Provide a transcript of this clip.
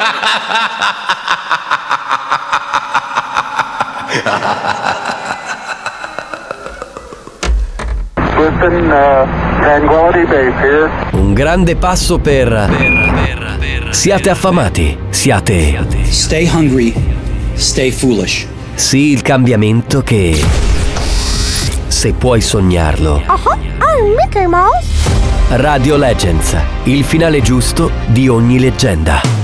Tranquility Base here. Un grande passo per... Siate affamati, siate... Stay hungry, stay foolish. Sì, il cambiamento che... Se puoi sognarlo. I'm Mickey Mouse. Radio Legends, il finale giusto di ogni leggenda.